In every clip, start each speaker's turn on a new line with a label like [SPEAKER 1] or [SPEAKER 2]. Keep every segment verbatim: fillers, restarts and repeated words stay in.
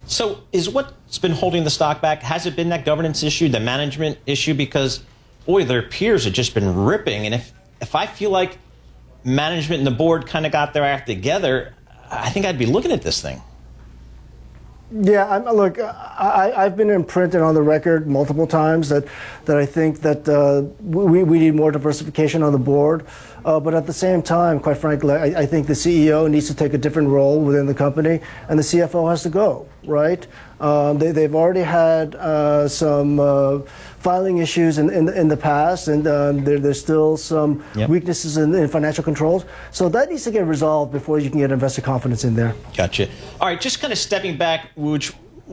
[SPEAKER 1] So is what's been holding the stock back, has it been that governance issue, the management issue? Because, boy, their peers have just been ripping. And if, if I feel like management and the board kind of got their act together, I think I'd be looking at this thing.
[SPEAKER 2] Yeah, I'm, look, I, I've been in print and on the record multiple times that, that I think that uh, we, we need more diversification on the board. Uh, but at the same time, quite frankly, I, I think the C E O needs to take a different role within the company, and the C F O has to go, right? Um, they, they've already had uh, some uh, filing issues in, in, in the past, and um, there, there's still some yep. weaknesses in, in financial controls. So that needs to get resolved before you can get investor confidence in there.
[SPEAKER 1] Gotcha. All right, just kind of stepping back, Wooj,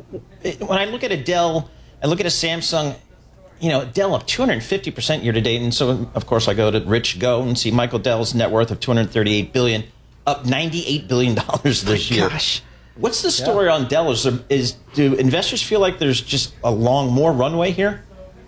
[SPEAKER 1] when I look at a Dell, I look at a Samsung, you know, Dell up two hundred fifty percent year to date. And so, of course, I go to Rich Go and see Michael Dell's net worth of two hundred thirty-eight billion dollars, up ninety-eight billion dollars this
[SPEAKER 3] oh
[SPEAKER 1] year.
[SPEAKER 3] Gosh.
[SPEAKER 1] What's the story yeah. on Dell? Is, there, is do investors feel like there's just a long, more runway here?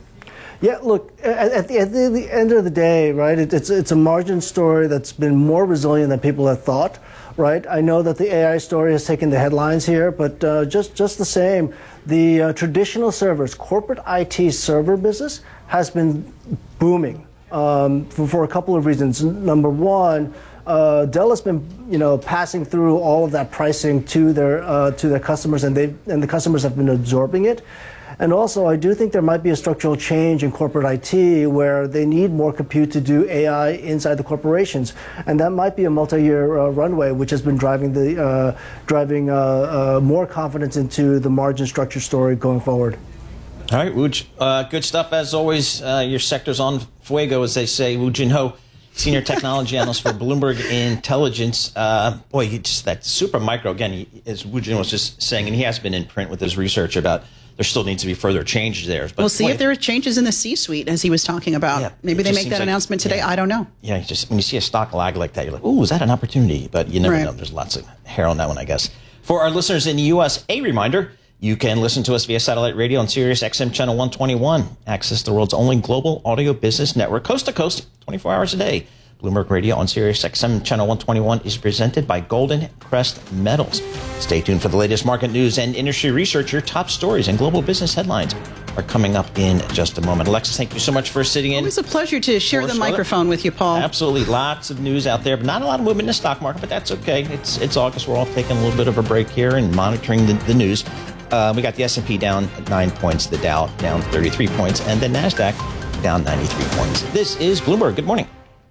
[SPEAKER 2] Yeah, look, at, at, the, at the end of the day, right, it, it's, it's a margin story that's been more resilient than people have thought, right? I know that the A I story has taken the headlines here, but uh, just, just the same, the uh, traditional servers, corporate I T server business has been booming um, for, for a couple of reasons. Number one, uh, Dell has been, you know, passing through all of that pricing to their uh, to their customers, and they and the customers have been absorbing it. And also, I do think there might be a structural change in corporate I T where they need more compute to do A I inside the corporations, and that might be a multi-year uh, runway, which has been driving the uh, driving uh, uh, more confidence into the margin structure story going forward.
[SPEAKER 1] All right, Wooj, uh, good stuff as always. Uh, your sector's on fuego, as they say. Woo Jin Ho, senior technology analyst for Bloomberg Intelligence. Uh, boy, he just that super micro again, he, as Woo Jin was just saying, and he has been in print with his research about. There still needs to be further changes there. But
[SPEAKER 3] we'll see
[SPEAKER 1] boy,
[SPEAKER 3] if there are changes in the C-suite, as he was talking about. Yeah, Maybe they make that like, announcement today.
[SPEAKER 1] Yeah.
[SPEAKER 3] I don't know.
[SPEAKER 1] Yeah, just when you see a stock lag like that, you're like, "Ooh, is that an opportunity?" But you never
[SPEAKER 3] right.
[SPEAKER 1] know. There's lots of hair on that one, I guess. For our listeners in the U S, a reminder: you can listen to us via satellite radio on Sirius X M channel one twenty-one. Access the world's only global audio business network, coast to coast, twenty-four hours a day. Bloomberg Radio on Sirius X M channel one twenty-one is presented by Golden Crest Metals. Stay tuned for the latest market news and industry research. Your top stories and global business headlines are coming up in just a moment. Alexis, thank you so much for sitting in.
[SPEAKER 3] Always a pleasure to share the microphone with you, Paul.
[SPEAKER 1] Absolutely. Lots of news out there, but not a lot of movement in the stock market, but that's okay. It's it's August. We're all taking a little bit of a break here and monitoring the, the news. Uh, we got the S and P down nine points, the Dow down thirty-three points, and the NASDAQ down ninety-three points. This is Bloomberg. Good morning.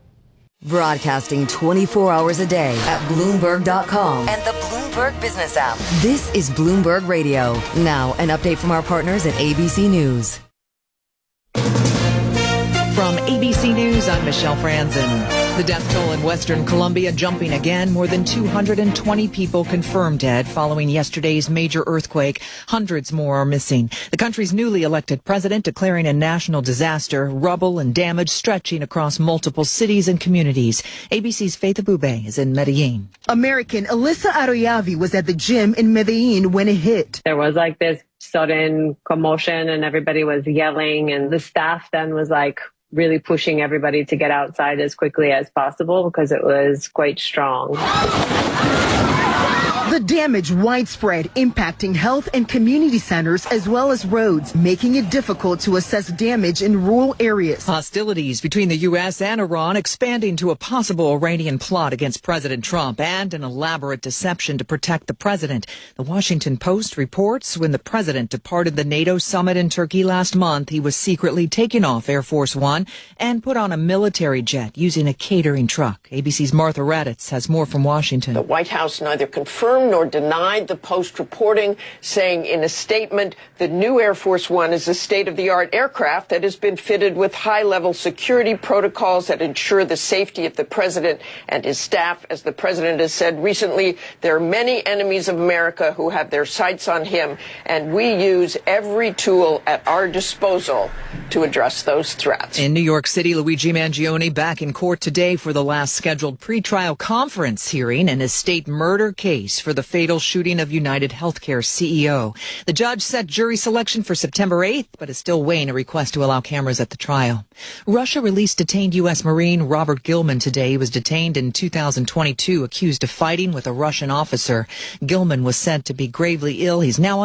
[SPEAKER 4] Broadcasting twenty-four hours a day at Bloomberg dot com and the Bloomberg Business app. This is Bloomberg Radio. Now, an update from our partners at A B C News.
[SPEAKER 5] From A B C News, I'm Michelle Franzen. The death toll in Western Colombia jumping again. More than two hundred twenty people confirmed dead following yesterday's major earthquake. Hundreds more are missing. The country's newly elected president declaring a national disaster. Rubble and damage stretching across multiple cities and communities. A B C's Faith Abube is in Medellin.
[SPEAKER 6] American Alyssa Aroyavi was at the gym in Medellin when it hit.
[SPEAKER 7] There was like this sudden commotion and everybody was yelling, and the staff then was like really pushing everybody to get outside as quickly as possible because it was quite strong.
[SPEAKER 6] The damage widespread, impacting health and community centers as well as roads, making it difficult to assess damage in rural areas.
[SPEAKER 5] Hostilities between the U S and Iran expanding to a possible Iranian plot against President Trump and an elaborate deception to protect the president. The Washington Post reports when the president departed the NATO summit in Turkey last month, he was secretly taken off Air Force One and put on a military jet using a catering truck. A B C's Martha Raddatz has more from Washington.
[SPEAKER 8] The White House neither confirmed nor denied the Post reporting, saying in a statement the new Air Force One is a state-of-the-art aircraft that has been fitted with high-level security protocols that ensure the safety of the president and his staff. As the president has said recently, there are many enemies of America who have their sights on him, and we use every tool at our disposal to address those threats.
[SPEAKER 5] In New York City, Luigi Mangione back in court today for the last scheduled pretrial conference hearing in his state murder case for the fatal shooting of United Healthcare C E O. The judge set jury selection for September eighth, but is still weighing a request to allow cameras at the trial. Russia released detained U S Marine Robert Gilman today. He was detained in two thousand twenty-two, accused of fighting with a Russian officer. Gilman was said to be gravely ill. He's now